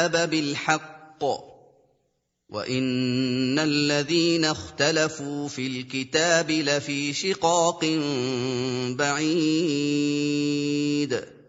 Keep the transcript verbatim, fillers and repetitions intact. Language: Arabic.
الكتاب بالحق وإن الذين اختلفوا في الكتاب لفي شقاق بعيد